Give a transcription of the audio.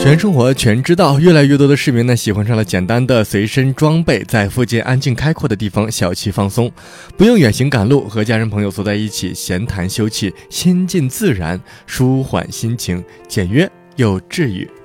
全生活全知道，越来越多的市民呢喜欢上了简单的随身装备，在附近安静开阔的地方小憩放松，不用远行赶路，和家人朋友坐在一起闲谈休憩，心静自然，舒缓心情，简约又治愈。